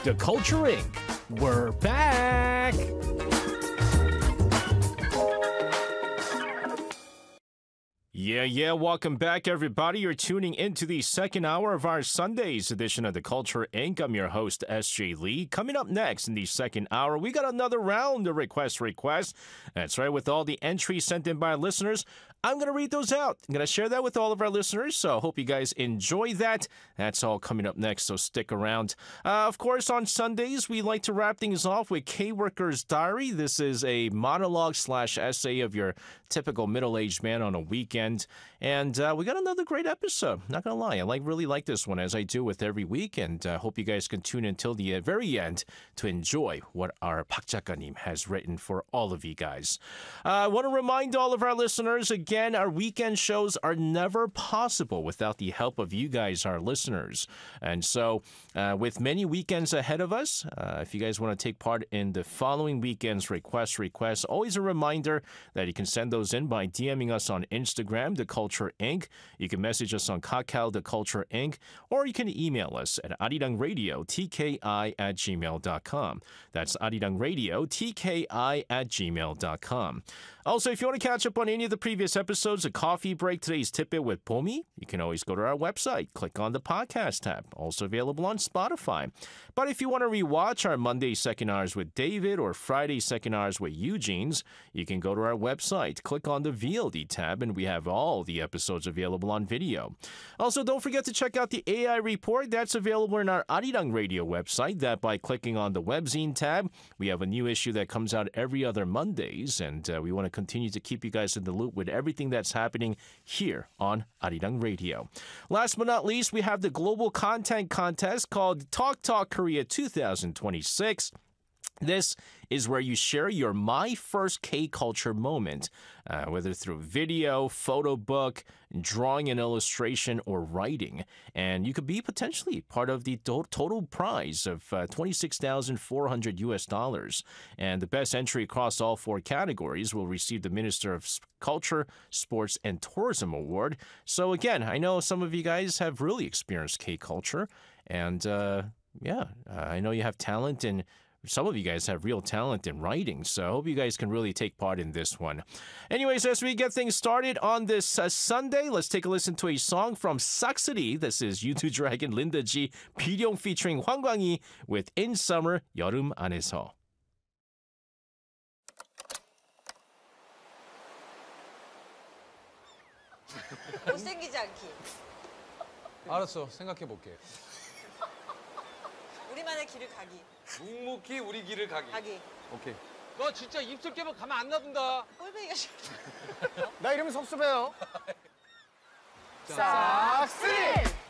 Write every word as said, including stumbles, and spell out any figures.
The Culture Incorporated. We're back! Yeah, yeah, welcome back, everybody. You're tuning into the second hour of our Sunday's edition of The Culture Incorporated. I'm your host, S J Lee. Coming up next in the second hour, we got another round of request requests. That's right, with all the entries sent in by listeners. I'm going to read those out. I'm going to share that with all of our listeners, so I hope you guys enjoy that. That's all coming up next, so stick around. Uh, of course, on Sundays, we like to wrap things off with K-Worker's Diary. This is a monologue slash essay of your typical middle-aged man on a weekend. And uh, we got another great episode. Not going to lie, I like really like this one, as I do with every week. And I uh, hope you guys can tune in until the uh, very end to enjoy what our Park 작가님 has written for all of you guys. Uh, I want to remind all of our listeners, again, Again, our weekend shows are never possible without the help of you guys, our listeners. And so, uh, with many weekends ahead of us, uh, if you guys want to take part in the following weekend's request requests, always a reminder that you can send those in by DMing us on Instagram, The Culture Incorporated. You can message us on Kakao, The Culture Incorporated, or you can email us at arirangradio, T K I at gmail dot com. That's arirangradio, T K I at gmail dot com. Also, if you want to catch up on any of the previous episodes of Coffee Break, Today's Tidbit with Pomi, you can always go to our website, click on the podcast tab, also available on Spotify. But if you want to rewatch our Monday Second Hours with David or Friday Second Hours with Eugene's, you can go to our website, click on the V L D tab, and we have all the episodes available on video. Also, don't forget to check out the A I Report. That's available in our Arirang Radio website. That by clicking on the Webzine tab. We have a new issue that comes out every other Mondays, and uh, we want to continue to keep you guys in the loop with everything that's happening here on Arirang Radio. Last but not least, we have the global content contest called Talk Talk Korea two thousand twenty-six. This is where you share your My First K-Culture moment, uh, whether through video, photo book, drawing and illustration, or writing. And you could be potentially part of the to- total prize of uh, twenty-six thousand four hundred U S dollars. And the best entry across all four categories will receive the Minister of Culture, Sports, and Tourism Award. So again, I know some of you guys have really experienced K-Culture. And uh, yeah, uh, I know you have talent and some of you guys have real talent in writing, so I hope you guys can really take part in this one. Anyways, as we get things started on this uh, Sunday, let's take a listen to a song from Saksuri. This is U two Dragon Linda G, Biryong featuring Hwang Kwang-hee with In Summer, 여름 안에서. 못생기지 않기. 알았어, 생각해볼게. 우리만의 길을 가기. 묵묵히 우리 길을 가기. 가기. 오케이. 너 진짜 입술 깨면 가만 안 놔둔다. 꼴뱅이가 싫어. 나 이러면 섭섭해요. 싹쓸이!